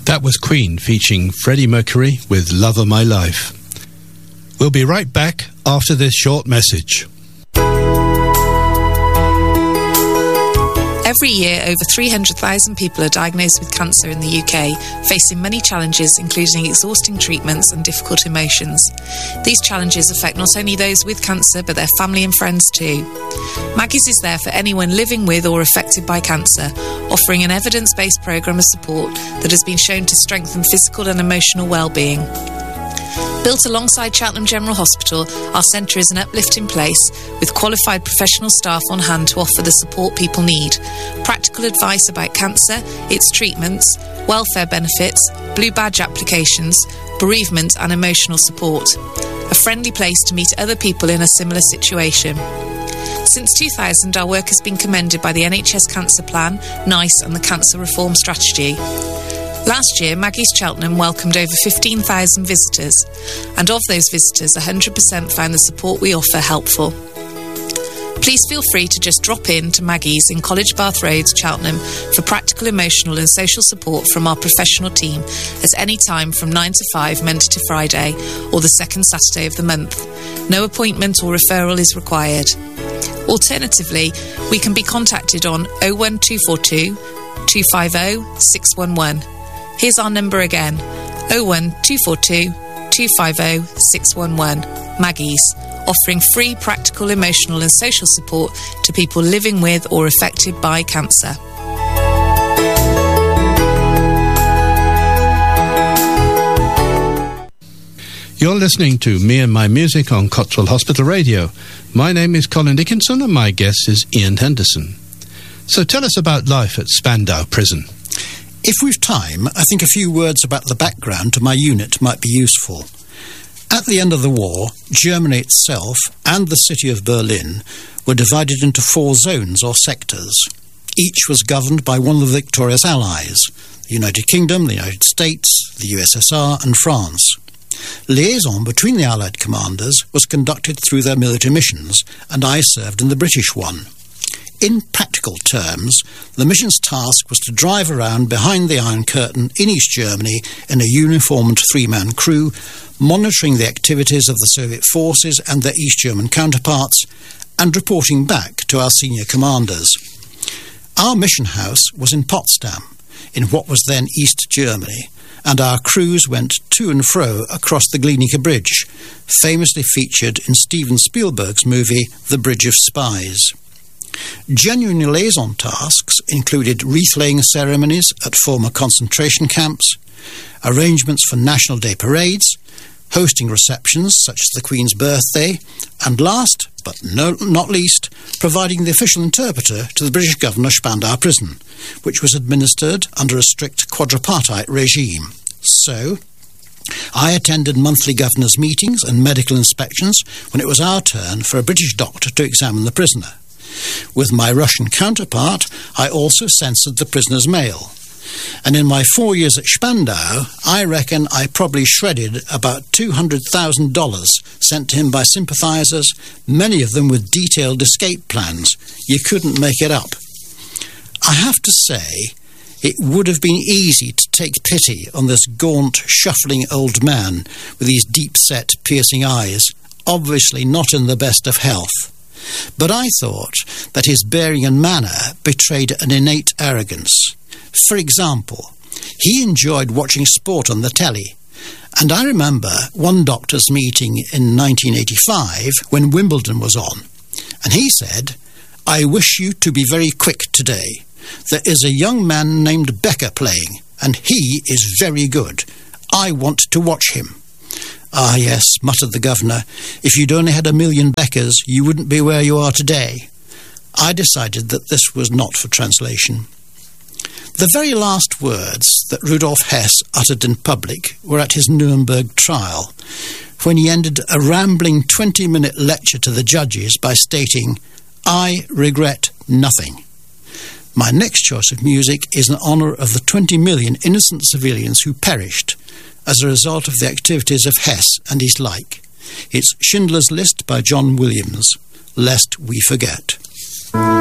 That was Queen featuring Freddie Mercury with Love of My Life. We'll be right back after this short message. Every year, over 300,000 people are diagnosed with cancer in the UK, facing many challenges, including exhausting treatments and difficult emotions. These challenges affect not only those with cancer, but their family and friends too. Maggie's is there for anyone living with or affected by cancer, offering an evidence-based programme of support that has been shown to strengthen physical and emotional well-being. Built alongside Cheltenham General Hospital, our centre is an uplifting place with qualified professional staff on hand to offer the support people need. Practical advice about cancer, its treatments, welfare benefits, blue badge applications, bereavement and emotional support. A friendly place to meet other people in a similar situation. Since 2000, our work has been commended by the NHS Cancer Plan, NICE and the Cancer Reform Strategy. Last year, Maggie's Cheltenham welcomed over 15,000 visitors, and of those visitors, 100% found the support we offer helpful. Please feel free to just drop in to Maggie's in College Bath Road, Cheltenham, for practical, emotional and social support from our professional team at any time from 9 to 5, Monday to Friday, or the second Saturday of the month. No appointment or referral is required. Alternatively, we can be contacted on 01242 250 611. Here's our number again, 01242 250 611. Maggie's, offering free practical, emotional and social support to people living with or affected by cancer. You're listening to Me and My Music on Cotswold Hospital Radio. My name is Colin Dickinson and my guest is Ian Henderson. So tell us about life at Spandau Prison. If we've time, I think a few words about the background to my unit might be useful. At the end of the war, Germany itself and the city of Berlin were divided into 4 zones or sectors. Each was governed by one of the victorious allies, the United Kingdom, the United States, the USSR and France. Liaison between the Allied commanders was conducted through their military missions, and I served in the British one. In practical terms, the mission's task was to drive around behind the Iron Curtain in East Germany in a uniformed 3-man crew, monitoring the activities of the Soviet forces and their East German counterparts, and reporting back to our senior commanders. Our mission house was in Potsdam, in what was then East Germany, and our crews went to and fro across the Glienicke Bridge, famously featured in Steven Spielberg's movie The Bridge of Spies. Genuine liaison tasks included wreath-laying ceremonies at former concentration camps, arrangements for National Day parades, hosting receptions such as the Queen's birthday, and last, but not least, providing the official interpreter to the British governor Spandau Prison, which was administered under a strict quadripartite regime. So, I attended monthly governors' meetings and medical inspections when it was our turn for a British doctor to examine the prisoner. With my Russian counterpart, I also censored the prisoner's mail. And in my 4 years at Spandau, I reckon I probably shredded about $200,000 sent to him by sympathisers, many of them with detailed escape plans. You couldn't make it up. I have to say, it would have been easy to take pity on this gaunt, shuffling old man with these deep-set, piercing eyes, obviously not in the best of health. But I thought that his bearing and manner betrayed an innate arrogance. For example, he enjoyed watching sport on the telly, and I remember one doctors' meeting in 1985 when Wimbledon was on, and he said, "I wish you to be very quick today. There is a young man named Becker playing, and he is very good. I want to watch him." "Ah, yes," muttered the governor, "if you'd only had 1,000,000 Beckers, you wouldn't be where you are today." I decided that this was not for translation. The very last words that Rudolf Hess uttered in public were at his Nuremberg trial, when he ended a rambling 20-minute lecture to the judges by stating, "I regret nothing." My next choice of music is in honour of the 20 million innocent civilians who perished as a result of the activities of Hess and his like. It's Schindler's List by John Williams, lest we forget.